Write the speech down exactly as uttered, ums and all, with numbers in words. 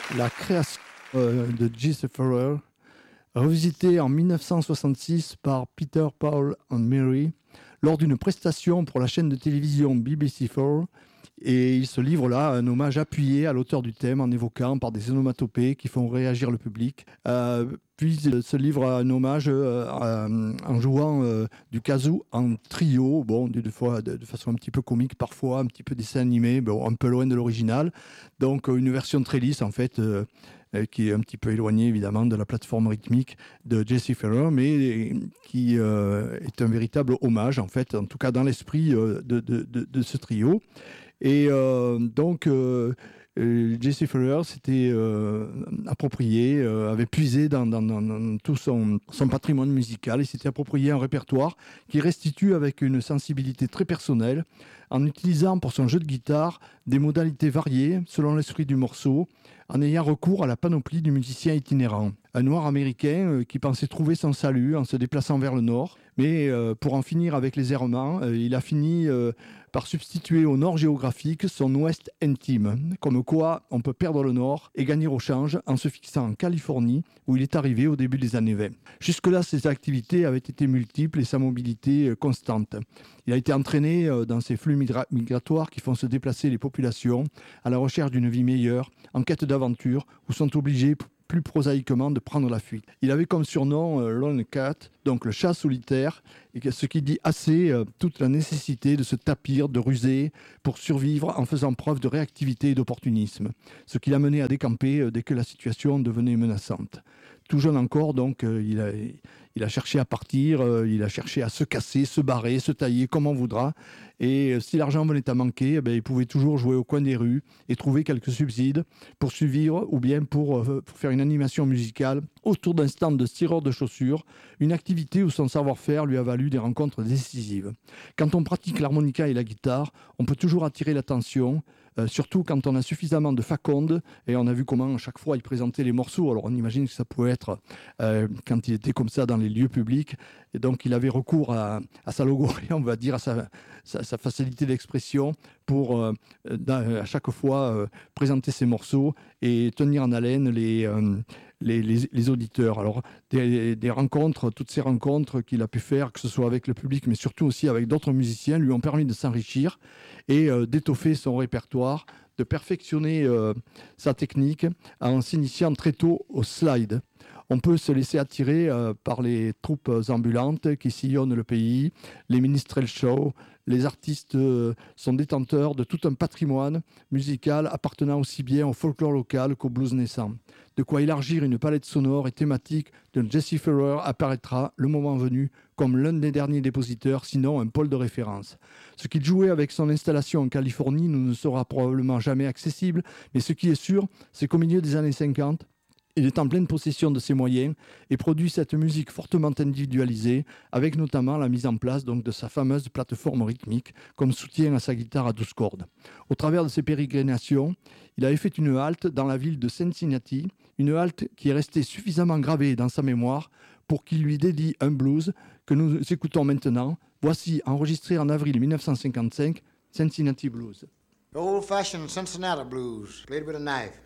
La création euh, de Jesse Farrell, revisitée en mille neuf cent soixante-six par Peter, Paul and Mary lors d'une prestation pour la chaîne de télévision B B C quatre. Et il se livre là un hommage appuyé à l'auteur du thème en évoquant par des onomatopées qui font réagir le public. Euh, puis il se livre un hommage euh, euh, en jouant euh, du kazoo en trio, bon, de, de, fois, de, de façon un petit peu comique parfois, un petit peu dessin animé, bon, un peu loin de l'original. Donc une version très lisse en fait, euh, qui est un petit peu éloignée évidemment de la plateforme rythmique de Jesse Farrell, mais qui euh, est un véritable hommage en fait, en tout cas dans l'esprit euh, de, de, de, de ce trio. Et euh, donc, euh, Jesse Farrell s'était euh, approprié, euh, avait puisé dans, dans, dans, dans tout son, son patrimoine musical et s'était approprié un répertoire qui restitue avec une sensibilité très personnelle, en utilisant pour son jeu de guitare des modalités variées selon l'esprit du morceau, en ayant recours à la panoplie du musicien itinérant. Un noir américain euh, qui pensait trouver son salut en se déplaçant vers le nord, mais euh, pour en finir avec les errements, euh, il a fini euh, par substituer au nord géographique son ouest intime. Comme quoi, on peut perdre le nord et gagner au change en se fixant en Californie, où il est arrivé au début des années vingt. Jusque-là, ses activités avaient été multiples et sa mobilité euh, constante. Il a été entraîné euh, dans ces flux migra- migratoires qui font se déplacer les populations à la recherche d'une vie meilleure, en quête d'aventure, où sont obligés plus prosaïquement de prendre la fuite. Il avait comme surnom euh, Lone Cat, donc le chat solitaire, et ce qui dit assez euh, toute la nécessité de se tapir, de ruser pour survivre en faisant preuve de réactivité et d'opportunisme, ce qui l'a mené à décamper euh, dès que la situation devenait menaçante. Tout jeune encore, donc, euh, il, a, il a cherché à partir, euh, il a cherché à se casser, se barrer, se tailler, comme on voudra. Et euh, si l'argent venait à manquer, eh bien, il pouvait toujours jouer au coin des rues et trouver quelques subsides pour survivre ou bien pour, euh, pour faire une animation musicale autour d'un stand de tireur de chaussures, une activité où son savoir-faire lui a valu des rencontres décisives. Quand on pratique l'harmonica et la guitare, on peut toujours attirer l'attention, Euh, surtout quand on a suffisamment de faconde, et on a vu comment à chaque fois il présentait les morceaux. Alors on imagine que ça pouvait être euh, quand il était comme ça dans les lieux publics, et donc il avait recours à, à sa logorée, on va dire, à sa, sa, sa facilité d'expression pour euh, à chaque fois euh, présenter ses morceaux et tenir en haleine les, euh, les, les, les auditeurs. Alors des, des rencontres, toutes ces rencontres qu'il a pu faire, que ce soit avec le public, mais surtout aussi avec d'autres musiciens, lui ont permis de s'enrichir et euh, d'étoffer son répertoire, de perfectionner euh, sa technique en s'initiant très tôt au slide. On peut se laisser attirer euh, par les troupes ambulantes qui sillonnent le pays, les minstrel shows. Les artistes euh, sont détenteurs de tout un patrimoine musical appartenant aussi bien au folklore local qu'au blues naissant. De quoi élargir une palette sonore et thématique de Jesse Farrell apparaîtra, le moment venu, comme l'un des derniers dépositeurs, sinon un pôle de référence. Ce qu'il jouait avec son installation en Californie nous ne sera probablement jamais accessible, mais ce qui est sûr, c'est qu'au milieu des années cinquante, il est en pleine possession de ses moyens et produit cette musique fortement individualisée, avec notamment la mise en place donc, de sa fameuse plateforme rythmique comme soutien à sa guitare à douze cordes. Au travers de ses pérégrinations, il avait fait une halte dans la ville de Cincinnati, une halte qui est restée suffisamment gravée dans sa mémoire pour qu'il lui dédie un blues que nous écoutons maintenant. Voici, enregistré en avril mille neuf cent cinquante-cinq, Cincinnati Blues. Old-fashioned Cincinnati blues, played with a knife.